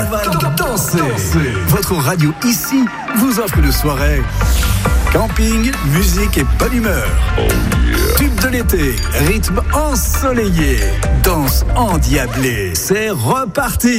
Dansez. Votre radio ici vous offre une soirée camping, musique et bonne humeur. Tube de l'été, rythme ensoleillé, danse endiablée. C'est reparti.